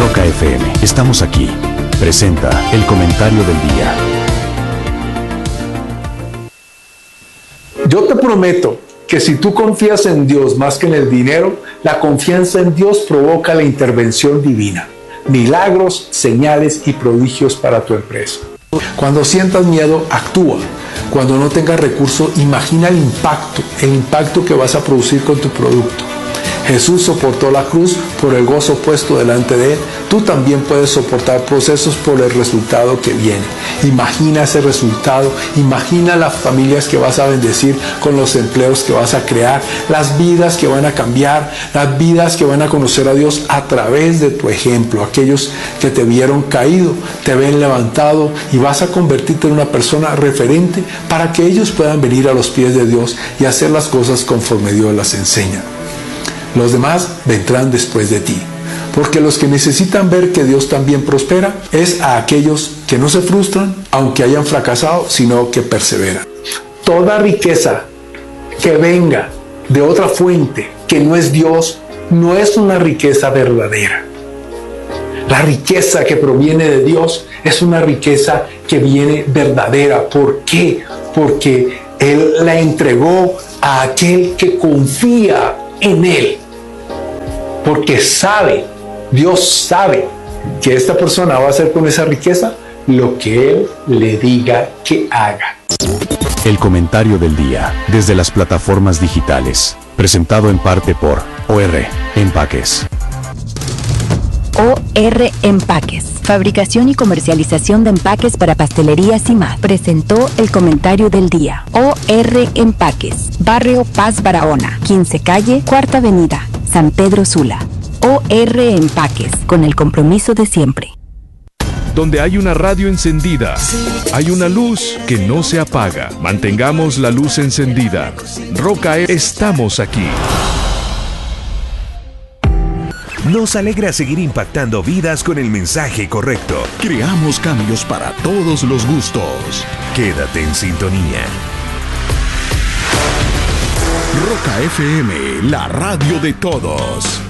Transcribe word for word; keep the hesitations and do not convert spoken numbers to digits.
Roca F M, estamos aquí. Presenta el comentario del día. Yo te prometo que si tú confías en Dios más que en el dinero, la confianza en Dios provoca la intervención divina, milagros, señales y prodigios para tu empresa. Cuando sientas miedo, actúa. Cuando no tengas recursos, imagina el impacto, el impacto que vas a producir con tu producto. Jesús soportó la cruz por el gozo puesto delante de él. Tú también puedes soportar procesos por el resultado que viene. Imagina ese resultado, imagina las familias que vas a bendecir con los empleos que vas a crear, las vidas que van a cambiar, las vidas que van a conocer a Dios a través de tu ejemplo. Aquellos que te vieron caído, te ven levantado y vas a convertirte en una persona referente para que ellos puedan venir a los pies de Dios y hacer las cosas conforme Dios las enseña. Los demás vendrán después de ti, porque los que necesitan ver que Dios también prospera es a aquellos que no se frustran aunque hayan fracasado, sino que perseveran. Toda riqueza que venga de otra fuente que no es Dios no es una riqueza verdadera. La riqueza que proviene de Dios es una riqueza que viene verdadera. ¿Por qué? Porque Él la entregó a aquel que confía en Él. Porque sabe, Dios sabe que esta persona va a hacer con esa riqueza lo que Él le diga que haga. El comentario del día, desde las plataformas digitales, presentado en parte por O R Empaques. O R Empaques, fabricación y comercialización de empaques para pastelerías y más. Presentó el comentario del día. O R Empaques, Barrio Paz Barahona, quince calle, Cuarta Avenida, San Pedro Sula. O R Empaques, con el compromiso de siempre. Donde hay una radio encendida, hay una luz que no se apaga. Mantengamos la luz encendida. Roca, estamos aquí. Nos alegra seguir impactando vidas con el mensaje correcto. Creamos cambios para todos los gustos. Quédate en sintonía. Roca F M, la radio de todos.